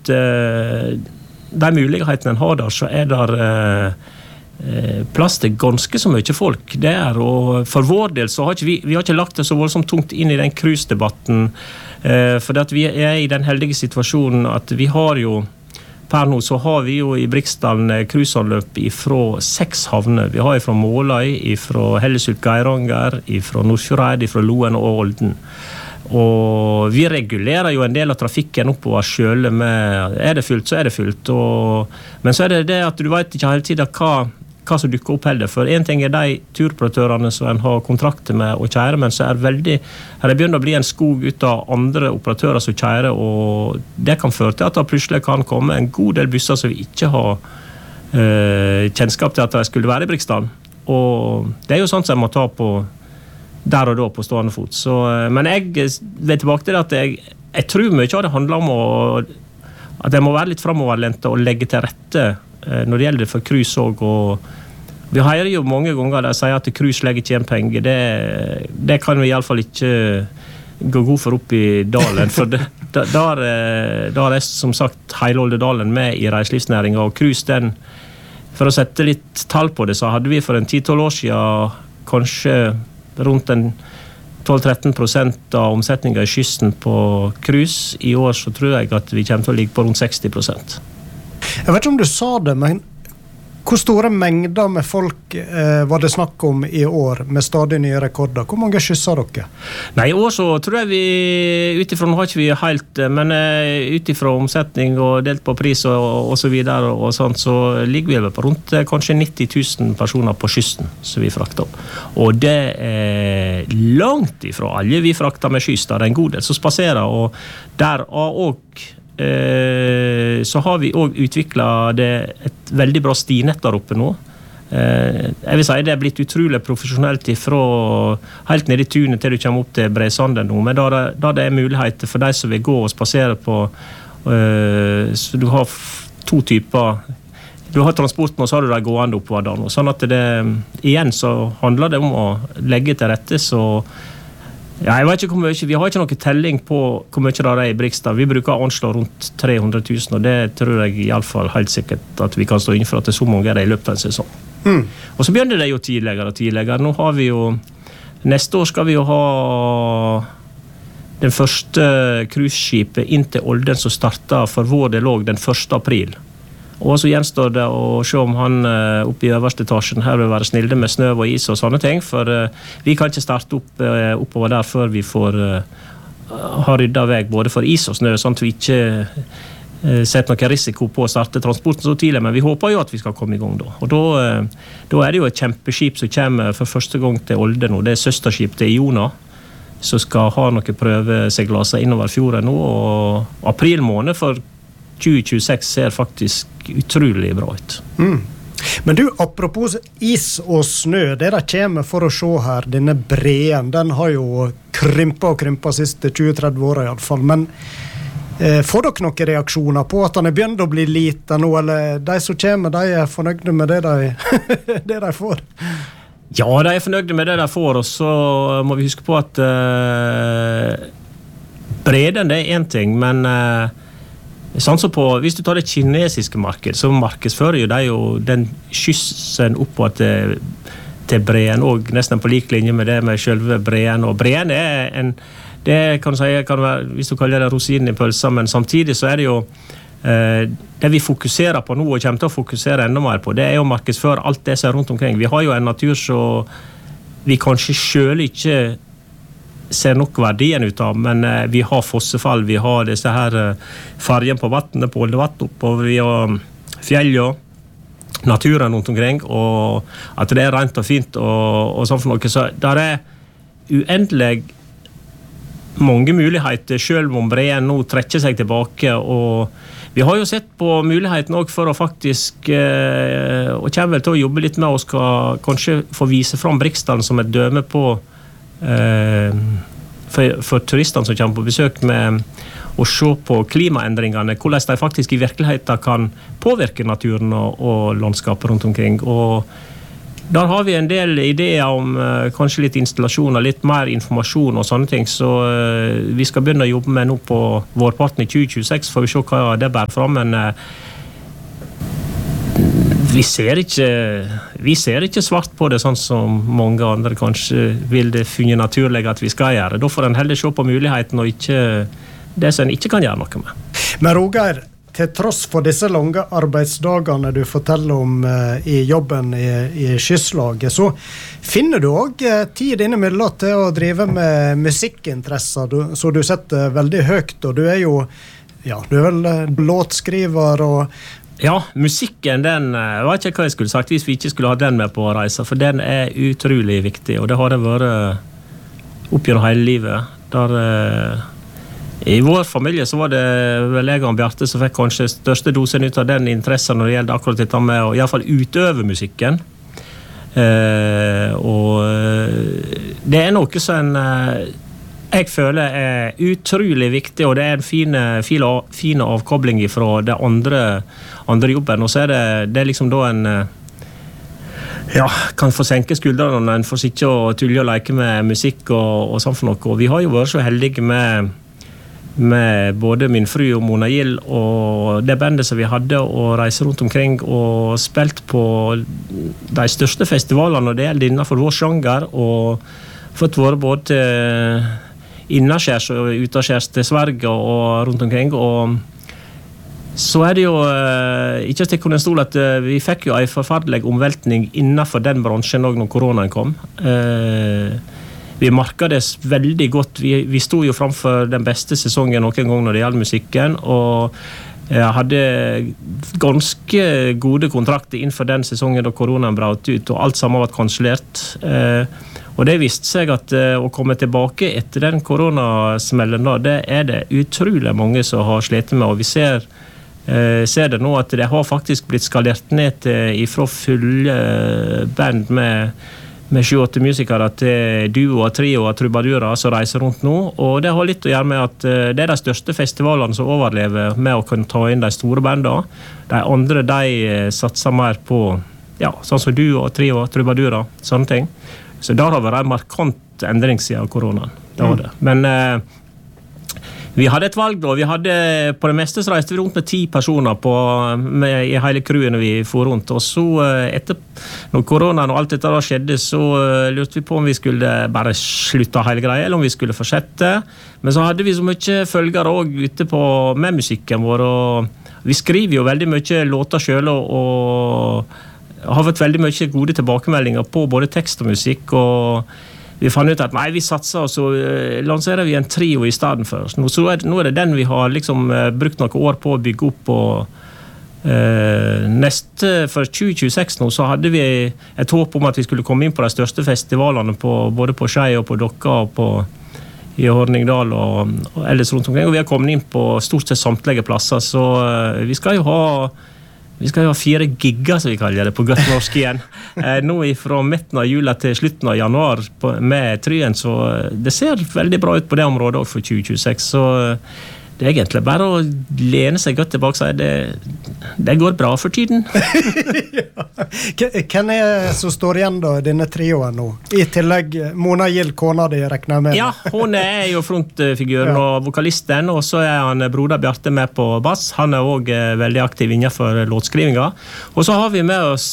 ut de mulighetene en har der, så der plass til ganske så mye folk der, og for vår del så har vi har ikke lagt det så voldsomt tungt inn i den cruisedebatten, for at vi i den heldige situasjonen at vi har jo per nå så har vi jo i Briksdalen cruiseanløp fra 6 havner. Vi har fra Måløy, fra Hellesund Geiranger, fra Nordfjordeid, fra Loen og Olden. Og vi regulerer jo en del av trafikken oppover selv med, det fullt, så det fullt. Men så det at du vet ikke hele tiden hva som dukker opp heller. For en ting de turoperatørene som en har kontrakter med å kjøre, men så veldig, her begynner å bli en skog ut av andre operatører som kjører, og det kan føre til at det plutselig kan komme en god del busser som vi ikke har kjennskap til at de skulle være i Briksdalen. Og det jo sånt som jeg må ta på der og da på stående fot. Så, men jeg vet tilbake til at jeg tror mye av det handler om at jeg må være litt fremoverlent og legge til rette når det gjelder for cruise også, og vi hører jo mange ganger der sier at cruise legger ikke igjen penger. Det kan vi i alle fall ikke gå god for opp i dalen, for der som sagt hele Oldedalen med i reiselivsnæringen, og cruise for å sette litt tall på det, så hadde vi for en 10-12 år siden kanskje rundt en 12-13% av omsetningen i kysten på cruise. I år så tror jeg at vi kommer til å ligge på rundt 60%. Jeg vet ikke om du sa det, men hvor store mengder med folk var det snakk om i år med stadig nye rekorder? Hvor mange skysser dere? Nei, i år så tror jeg vi, utifrån har ikke vi helt, men utifrån omsetning og delt på pris og så videre og sånt, så ligger vi på rundt kanskje 90 000 personer på kysten som vi frakter opp. Og det langt ifra alle vi frakter med skyss, det en god del som spaserer, og der også så har vi også utviklet det et veldig bra stinett der oppe nå. Jeg vil si det blitt utrolig profesjonelt ifra helt ned i tunet til du kommer opp til Bresanden nå, men da det muligheter for de som vil gå og spasere på, så du har 2 typer. Du har transporten, og så har du de gående oppover der nå. Sånn at igjen så handler det om å legge til rette, så ja, jeg vet ikke hvor mye, vi har ikke noe telling på hvor mye det i Briksdal. Vi bruker å anslå rundt 300 000, og det tror jeg i alle fall helt sikkert at vi kan stå innenfor at det så mange det i løpet av en sesong. Og så begynner det jo tidligere og tidligere. Nå har vi jo, neste år skal vi jo ha den første cruiseskipet inn til Olden som starter for vår del også den 1. april. Og så gjenstår det å se om han oppe i øverste etasjen her vil være snilde med snø og is og sånne ting, for vi kan ikke starte oppover der før vi får ha ryddet vei både for is og snø, sånn at vi ikke setter noen risiko på å starte transporten så tidlig, men vi håper jo at vi skal komme i gang da. Og da det jo et kjempeskip som kommer for første gang til Olden nå, det søsterskip til Iona, som skal ha noen prøveseglaser innover fjorden nå, og april måned for 2026 ser faktisk utrolig bra ut. Men du, apropos is og snø, det kommer for å se her, denne breen, den har jo krympet og krympet siste 20-30 år i alle fall, men får dere noen reaksjoner på at den begynt å bli liten nå, eller de som kommer, de fornøyde med det de får? Ja, de fornøyde med det de får, og så må vi huske på at breden det en ting, men sånn så på, hvis du tar det kinesiske marked, så markedsfører jo de jo den kyssen oppover til breen, og nesten på lik linje med det med selve breen, og breen det kan du si, kan være, hvis du kaller det rosinen i pølsa, men samtidig så det jo det vi fokuserer på nå, og kommer til å fokusere enda mer på, det jo markedsføre alt det som rundt omkring. Vi har jo en natur så vi kanskje selv ikke ser nok verdien ut av, men vi har fossefall, vi har disse her fargen på vattnet, på Oldevatn oppover, vi har fjellene, naturen rundt omkring, og at det rent og fint og sånn for noe, så der uendelig mange muligheter, selv om breen nå trekker seg tilbake, og vi har jo sett på muligheten også for å faktisk, og kommer vel til å jobbe litt med, og skal kanskje få vise fram Briksdalen som et døme på for turistene som kommer på besøk med å se på klimaendringene, hvordan de faktisk i virkeligheten kan påvirke naturen og landskapet rundt omkring. Og Der har vi en del ideer om kanskje litt installasjoner, litt mer informasjon og sånne ting, så vi skal begynne å jobbe med nå på vårparten i 2026, får vi se hva det bærer fram, men vi ser ikke svart på det sånn som mange andre kanskje vil det funne naturlig at vi skal gjøre. Da får en heller se på muligheten og ikke det som en ikke kan gjøre noe med. Men Rogeir, til tross for disse lange arbeidsdagene du forteller om i jobben i Skyslaget, så finner du også tid innimellom til å drive med musikkinteresser, så du setter veldig høyt, og du er jo, ja, du er vel låtskriver og... Ja, musikken, den, jeg vet ikke hva jeg skulle sagt hvis vi ikke skulle ha den med på reise, for den er utrolig viktig, og det har det vært opp gjennom hele livet, der... I vår familie så var det vel jeg og Bjarte som fikk kanskje største dosen ut av den interessen når det gjelder akkurat dette med å i hvert fall utøve musikken. Og det er noe som jeg føler er utrolig viktig, og det er en fin avkobling fra det andre jobben. Og så er det liksom da en kan få senke skuldrene når en får sitte og tulle og leke med musikk og sånn for noe. Og vi har jo vært så heldige med både min fru og Mona Gill og det bandet som vi hadde og reise rundt omkring og spilt på de største festivalene og det gjelder innenfor vår sjanger og fått være både innenskjærs og utenskjærs til Sverige og rundt omkring og så er det jo ikke til kunne stole at vi fikk jo en forferdelig omveltning innenfor den bransjen også når koronaen kom. Vi market det veldig godt. Vi stod jo framfor den beste sesongen noen gang når det gjaldt musikken, og jeg hadde ganske gode kontrakter innenfor den sesongen da koronaen brøt ut, og alt sammen var kansellert. Og det viste seg at å komme tilbake etter den koronasmellen, det er det utrolig mange som har slitt med, og vi ser det nå at det har faktisk blitt skalert ned ifra fulle band med 7-8 musikere til duo og trio og trubadurer som reiser rundt nå, og det har litt å gjøre med at det er de største festivalene som overlever med å kunne ta inn de store bandene. De andre, de satser mer på, ja, sånn som duo og trio og trubadurer, sånne ting. Så der har vært en markant endring siden koronaen. Det var det. Men vi hadde et valg da, vi hadde på det meste så reiste vi rundt med 10 personer i hele crewet når vi for rundt, og så når koronaen og alt dette da skjedde, så lurte vi på om vi skulle bare slutte hele greia, eller om vi skulle fortsette, men så hadde vi så mye følgere også ute med musikken vår, og vi skriver jo veldig mye låter selv, og har fått veldig mye gode tilbakemeldinger på både tekst og musikk, og vi fant ut at nei, vi satser, og så lanserer vi en trio i stedet for. Nå er det den vi har liksom brukt noen år på å bygge opp, og for 2026 nå så hadde vi et håp om at vi skulle komme inn på de største festivalene både på Skei og på Dokka og i Horningdal og ellers rundt omkring, og vi har kommet inn på stort sett samtlige plasser, så vi skal jo ha 4 gigger, som vi kaller det, på godt norsk igjen. Nå fra midten av jula til slutten av januar med Tryen, så det ser veldig bra ut på det området også for 2026. Så det er egentlig bare å lene seg godt tilbake og si det går bra for tiden. Ja. Hvem er som står igjen da, denne trioen nå? I tillegg, Mona Gill, kona di, regner med? Ja, hun er jo frontfiguren og vokalisten, og så er han broder Bjarte med på bass. Han er også veldig aktiv innenfor låtskrivinga. Og så har vi med oss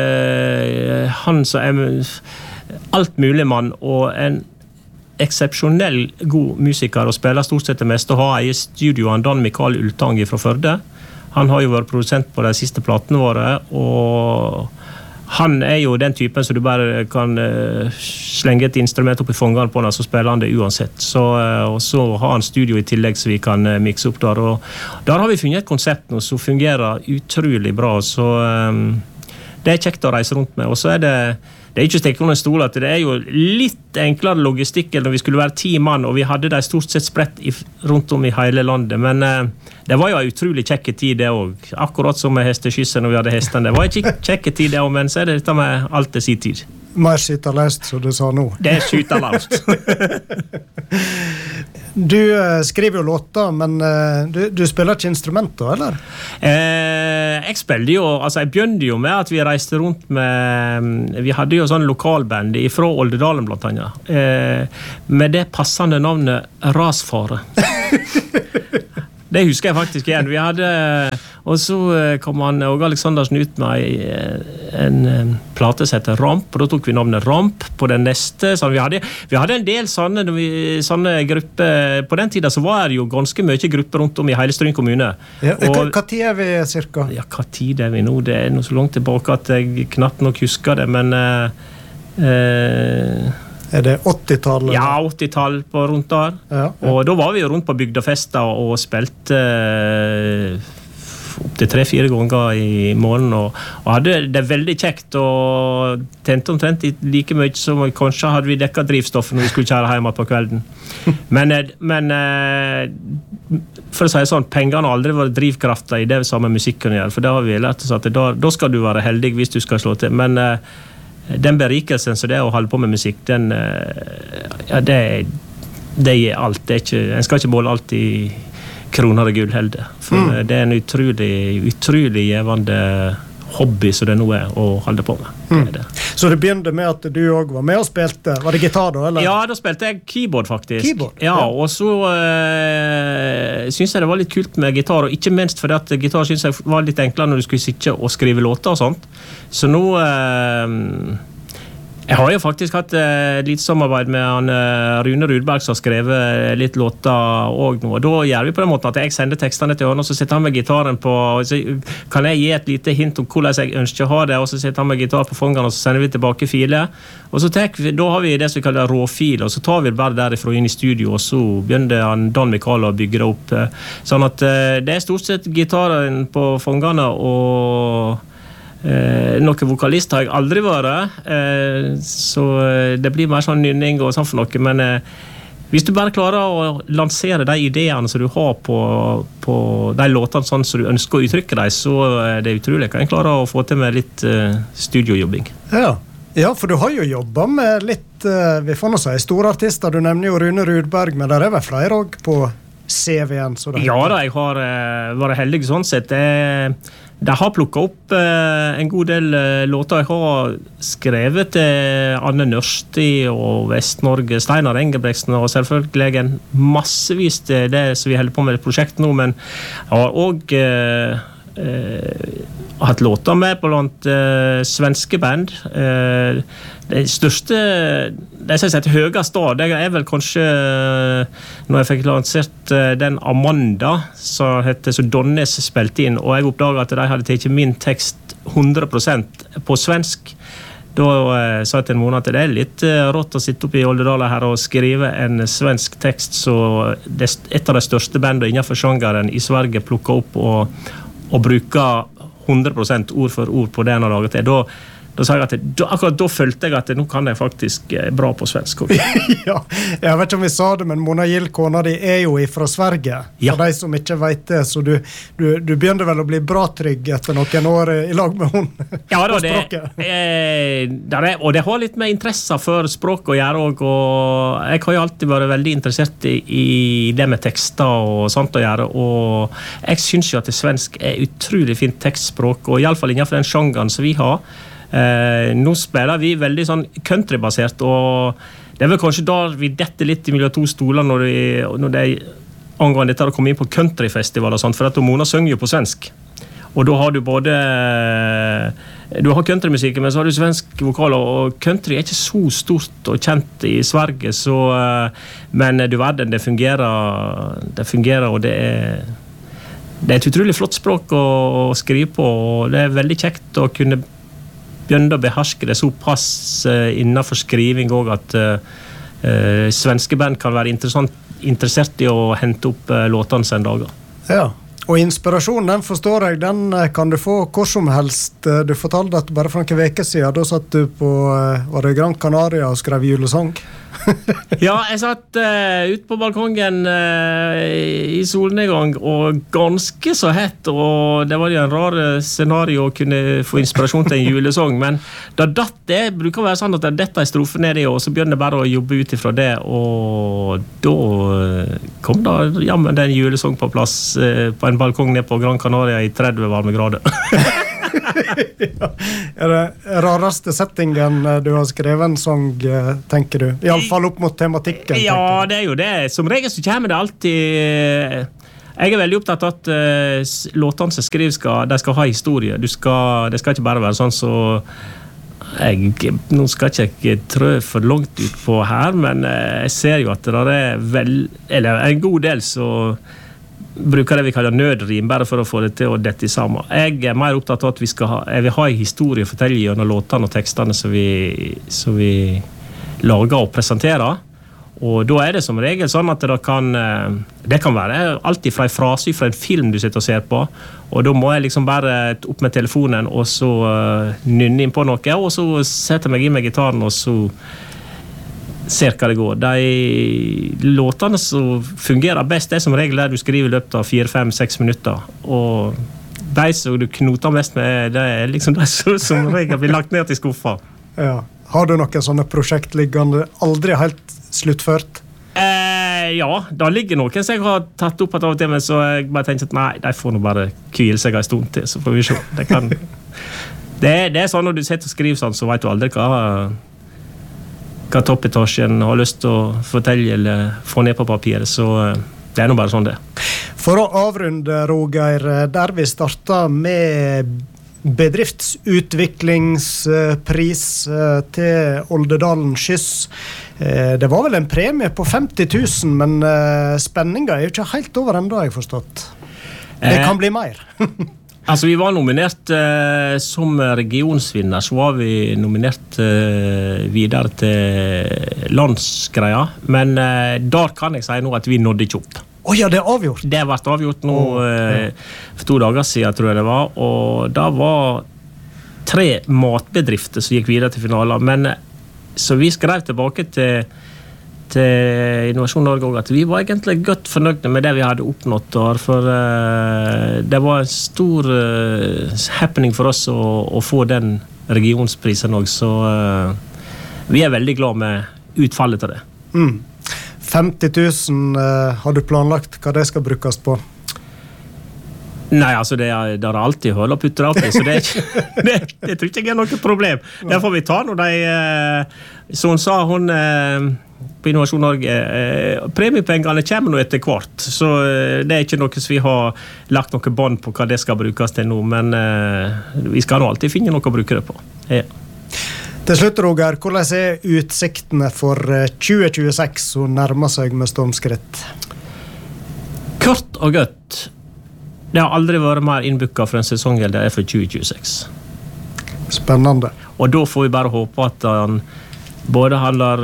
han som er alt mulig mann, og en eksepsjonell god musiker og spiller stort sett det meste og har i studio Dan Mikael Ultang fra Førde. Han har jo vært produsent på de siste platene våre, og han er jo den typen som du bare kan slenge et instrument opp i fongene på han, så spiller han det uansett. Og så har han studio i tillegg så vi kan mikse opp der, og der har vi funnet et konsept nå som fungerer utrolig bra, så det er kjekt å reise rundt med, og så er det ikke stikk under stol at det er jo litt enklere logistikk enn når vi skulle være 10 mann, og vi hadde det stort sett spredt rundt om i hele landet, men det var jo en utrolig kjekke tid det også, akkurat som med hesteskysset når vi hadde hestene. Det var ikke kjekke tid det også, men så er det dette med alt til sin tid. Mer skytterløst, som du sa nå. Det skytterløst. Du skriver jo låter, men du spiller ikke instrumenter, eller? Jeg spilte jo, altså jeg begynte jo med at vi reiste rundt med, vi hadde jo sånn lokalband fra Oldedalen blant annet, med det passende navnet Rasfare. Det husker jeg faktisk igjen. Vi hadde, og så kom han og Aleksandersen ut med en plate som heter Ramp, og da tok vi navnet Ramp på den neste. Så vi hadde en del sånne grupper. På den tiden så var det jo ganske mye grupper rundt om i hele Stryn kommune. Ja, hva tid er vi cirka? Ja, hva tid er vi nå? Det er noe så langt tilbake at jeg knapt nok husker det, men... Er det 80-tallet? Ja, 80-tall på rundt der. Ja. Og da var vi jo rundt på bygdafester og spilte opp til 3-4 ganger i måneden, og hadde det veldig kjekt, og tjente omtrent like mye som kanskje hadde vi dekket drivstoffet når vi skulle kjære hjemme på kvelden. Men for å si sånn, pengene har aldri vært drivkraften i det samme musikken gjør, for da har vi lært oss at da skal du være heldig hvis du skal slå til. Men den berikelsen som det er å holde på med musikk, ja, det gir alt. Det er ikke, en skal ikke måle alt i kroner og gull heller. For det er en utrolig gjevende hobby som det nå er å holde på med. Det. Så det begynte med at du også var med og spilte? Var det gitar da? Eller? Ja, da spilte jeg keyboard faktisk. Keyboard? Ja, og så synes jeg det var litt kult med gitar, og ikke minst fordi at gitar synes jeg var litt enklere når du skulle sitte og skrive låter og sånt. Så nå... Jeg har jo faktisk hatt litt samarbeid med han, Rune Rudberg som har skrevet litt låter også nå. Og da gjør vi på den måten at jeg sender tekstene til han, og så sitter han med gitaren på, og så kan jeg gi et lite hint om hvordan jeg ønsker å ha det, og så sitter han med gitar på fangene, og så sender vi tilbake filer. Og så da har vi det som vi kaller råfil, og så tar vi bare derifra inn i studio, og så begynner han Dan Mikael å bygge det opp. Sånn at det er stort sett gitaren på fangene, og noen vokalist har jeg aldri vært, så det blir mer sånn nynning og sånn for noe, men hvis du bare klarer å lansere de ideene som du har på de låtene sånn som du ønsker å uttrykke deg, så er det utrolig hva en klarer å få til med litt studiojobbing. Ja, for du har jo jobbet med litt, vi får nå si, store artister. Du nevner jo Rune Rudberg, men der er vel flere også på CV-en? Ja da, jeg har vært heldig sånn sett. De har plukket opp en god del låter. Jeg har skrevet til Anne Nørsti og Vest-Norge, Steinar Engebreksen, og selvfølgelig en massevis til det som vi holder på med det prosjektet nå, men jeg har også hatt låter med blant svenske band. Det største, det som heter høyest da, det er vel kanskje når jeg fikk lansert den Amanda som heter så Donnes spilte inn, og jeg oppdaget at de hadde tatt min tekst 100% på svensk. Da sa jeg til en måned at det er litt rått å sitte oppe i Oldedalen her og skrive en svensk tekst, så et av de største bandene innenfor sjangeren i Sverige plukket opp og bruker 100% ord for ord på det han har laget til. Da sa jeg at akkurat da følte jeg at nå kan jeg faktisk bra på svensk. Ja, jeg vet ikke om vi sa det, men Mona Gill, kona di, er jo fra Sverige. For de som ikke vet det, så du begynner vel å bli bra trygg etter noen år i lag med hun ja, da, og det har litt med interesse for språk å gjøre, og jeg har jo alltid vært veldig interessert i det med tekster og sånt å gjøre, og jeg synes jo at det svensk er utrolig fint tekstspråk, og i alle fall innenfor den sjangeren som vi har. Nå spiller vi veldig sånn countrybasert, og det er vel kanskje da vi detter litt i mellom to stoler når det er angående dette å komme inn på countryfestival og sånt, for at Mona synger jo på svensk, og da har du både du har countrymusikken, men så har du svensk vokal, og country er ikke så stort og kjent i Sverige, så, men du verden, det fungerer, og det er et utrolig flott språk å skrive på, og det er veldig kjekt å kunne begynne å beherske det såpass innenfor skriving også, at svenske band kan være interessert i å hente opp låtene sen dager. Ja, og inspirasjonen, den forstår jeg, den kan du få hvor som helst. Du fortalte at bare for noen veker siden, da satt du på, var det Gran Canaria og skrev julesang? Ja, jeg satt ut på balkongen i solnedgang og ganske så hett, og det var jo en rar scenario å kunne få inspirasjon til en julesong, men da det bruker å være sånn at det detter en strofe ned i, og så begynner jeg bare å jobbe ut ifra det, og da kom da jammen den julesong på plass på en balkong ned på Gran Canaria i 30 varme grader. Ja. Er det rareste settingen du har skrevet en sang, tenker du? I alle fall opp mot tematikken. Ja, det er jo det. Som regel så kommer det alltid... Jeg er veldig opptatt av at låtene som skriver de skal ha historie. Det skal ikke bare være sånn så... Nå skal ikke jeg trø for langt ut på her, men jeg ser jo at det er en god del så bruker det vi kaller nødrim, bare for å få det til å dette sammen. Jeg er mer opptatt av at jeg vil ha en historie å fortelle gjennom låtene og tekstene som vi lager og presenterer. Og da er det som regel sånn at det kan være alltid fra en frase fra en film du sitter og ser på, og da må jeg liksom bare opp med telefonen og så nynne inn på noe, og så setter jeg meg inn med gitaren og så ser hva det går. De låtene som fungerer best, det er som regel der du skriver i løpet av 4, 5, 6 minutter, og de som du knoter mest med, det er liksom de som regel blir lagt ned til skuffa. Ja. Har du noen sånne prosjekt liggende aldri helt sluttført? Ja, da ligger noen som jeg har tatt opp av og til, men så jeg bare tenker at nei, de får nå bare kvile seg en stund til, så får vi se. Det er sånn når du sitter og skriver sånn, så vet du aldri hva toppetasjen har lyst til å fortelle eller få ned på papiret, så det er nå bare sånn det. For å avrunde, Roger, der vi startet med bedriftsutviklingspris til Oldedalen Skyss. Det var vel en premie på 50 000, men spenningen er jo ikke helt over enda, jeg har forstått. Det kan bli mer. Altså, vi var nominert som regionsvinner, så var vi nominert videre til landsgreia, men der kan jeg si nå at vi nådde ikke opp. Ja, det er avgjort. Det har vært avgjort nå for 2 dager siden, tror jeg det var, og da var 3 matbedrifter som gikk videre til finaler, men så vi skrev tilbake til Innovasjon Norge også, at vi var egentlig godt fornøyde med det vi hadde oppnådd der, for det var en stor happening for oss å få den regionsprisen også, så vi er veldig glad med utfallet til det. 50 000, har du planlagt hva det skal brukes på? Nei, altså det er alltid høl å putte det opp i, så det tror ikke jeg er noe problem. Det får vi ta når så hun sa hun på Innovasjon Norge, premiepengene kommer nå etter hvert, så det er ikke noe som vi har lagt noe bånd på hva det skal brukes til nå, men vi skal nå alltid finne noe å bruke det på. Ja. Til slutt, Roger, hvordan er utsiktene for 2026 som nærmer seg med stormskritt? Kort og godt, det har aldri vært mer innbooket for en sesong enn det er for 2026. Spennende. Og da får vi bare håpe at han både handler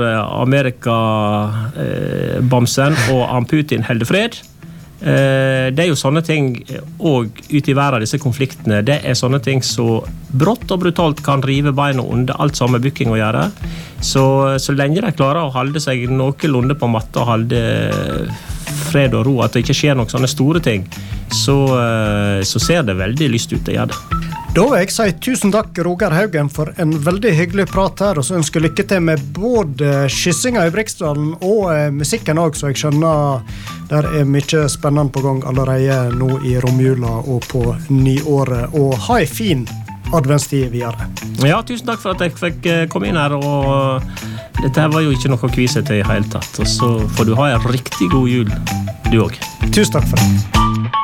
Amerika-bamsen og Putin holder fred. Det er jo sånne ting og ut i verden, disse konfliktene, det er sånne ting som brått og brutalt kan rive beina under alt som har med bygking å gjøre, så lenge de klarer å holde seg noenlunde på matta og holde fred og ro, at det ikke skjer noen sånne store ting, så ser det veldig lyst ut å gjøre det. Da vil jeg si tusen takk, Roger Haugen, for en veldig hyggelig prat her, og så ønsker lykke til med både skyssinga i Briksdalen og musikken også, så jeg skjønner der er mye spennende på gang allerede nå i romjula og på nyåret, og ha en fin adventstid videre. Ja, tusen takk for at jeg fikk komme inn her, og dette var jo ikke noe kvise til i hele tatt, og så får du ha en riktig god jul, du også. Tusen takk for det.